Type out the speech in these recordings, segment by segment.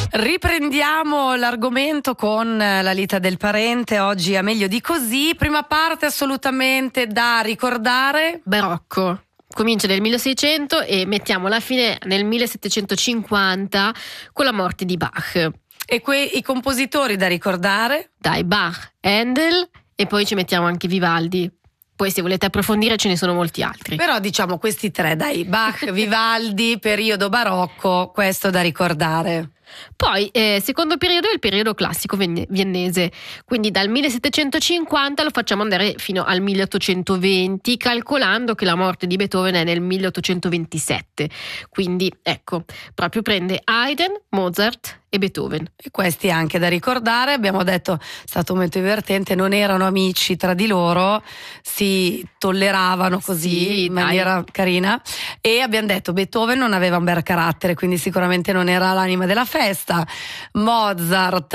Riprendiamo l'argomento con la lita del parente, oggi a meglio di così. Prima parte assolutamente da ricordare. Barocco. Comincia nel 1600 e mettiamo la fine nel 1750 con la morte di Bach. E i compositori da ricordare? Dai, Bach, Handel e poi ci mettiamo anche Vivaldi. Poi se volete approfondire ce ne sono molti altri. Però diciamo questi tre, dai, Bach, Vivaldi, periodo barocco, questo da ricordare. Poi, secondo periodo è il periodo classico viennese, quindi dal 1750 lo facciamo andare fino al 1820, calcolando che la morte di Beethoven è nel 1827. Quindi, ecco, proprio prende Haydn, Mozart e Beethoven. E questi anche da ricordare, abbiamo detto, è stato molto divertente, non erano amici tra di loro, si tolleravano così in maniera carina, e abbiamo detto Beethoven non aveva un bel carattere, quindi sicuramente non era l'anima della festa. Mozart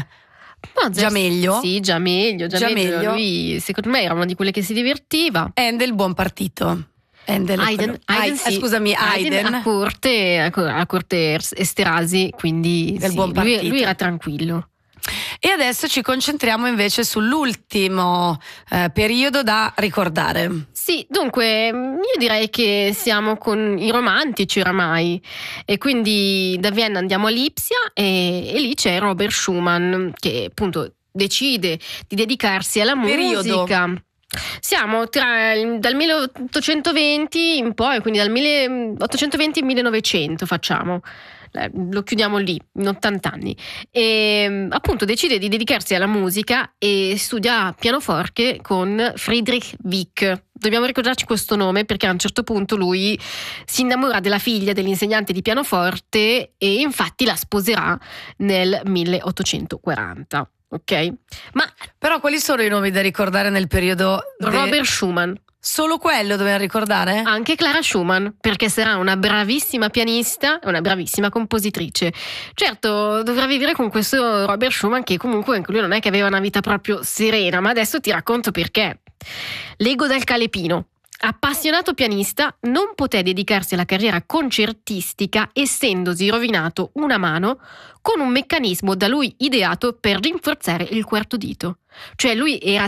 già meglio. Sì, già meglio. Lui secondo me era uno di quelli che si divertiva. Handel buon partito. Haydn, sì. Scusami, Haydn a corte Esterhazy, quindi del buon partito. Lui era tranquillo. E adesso ci concentriamo invece sull'ultimo periodo da ricordare. Sì, dunque io direi che siamo con i romantici oramai, e quindi da Vienna andiamo a Lipsia e lì c'è Robert Schumann che appunto decide di dedicarsi alla musica. Siamo dal 1820 in poi, quindi dal 1820 al 1900 facciamo. Lo chiudiamo lì, in 80 anni. E appunto decide di dedicarsi alla musica e studia pianoforte con Friedrich Wieck. Dobbiamo ricordarci questo nome perché a un certo punto lui si innamora della figlia dell'insegnante di pianoforte e infatti la sposerà nel 1840. Ok? Ma però quali sono i nomi da ricordare nel periodo? Robert Schumann. Solo quello dobbiamo ricordare? Anche Clara Schumann, perché sarà una bravissima pianista e una bravissima compositrice. Certo, dovrà vivere con questo Robert Schumann che comunque anche lui non è che aveva una vita proprio serena, ma adesso ti racconto perché. Leggo dal Calepino. Appassionato pianista, non poté dedicarsi alla carriera concertistica essendosi rovinato una mano con un meccanismo da lui ideato per rinforzare il quarto dito. Cioè lui era